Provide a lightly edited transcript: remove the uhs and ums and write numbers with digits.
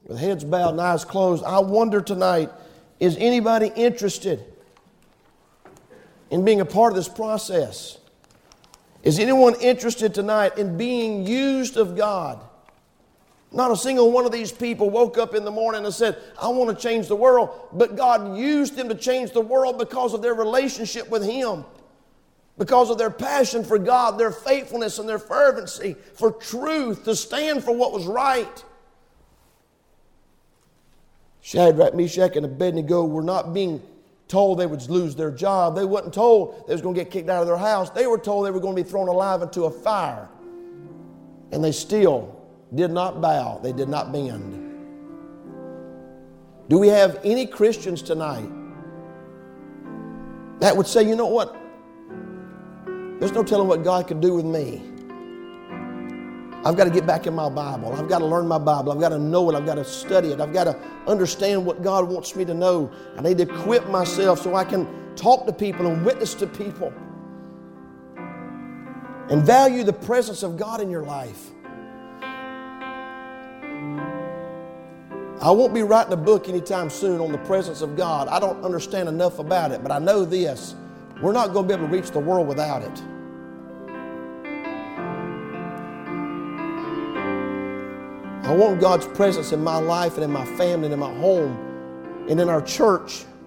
with heads bowed and eyes closed, I wonder tonight, is anybody interested in being a part of this process? Is anyone interested tonight in being used of God? Not a single one of these people woke up in the morning and said, I want to change the world. But God used them to change the world because of their relationship with Him. Because of their passion for God, their faithfulness and their fervency for truth, to stand for what was right. Shadrach, Meshach, and Abednego were not being told they would lose their job. They wasn't told they was going to get kicked out of their house. They were told they were going to be thrown alive into a fire. And they still did not bow. They did not bend. Do we have any Christians tonight that would say, you know what? There's no telling what God can do with me. I've got to get back in my Bible. I've got to learn my Bible. I've got to know it. I've got to study it. I've got to understand what God wants me to know. I need to equip myself so I can talk to people and witness to people and value the presence of God in your life. I won't be writing a book anytime soon on the presence of God. I don't understand enough about it, but I know this. We're not going to be able to reach the world without it. I want God's presence in my life and in my family and in my home and in our church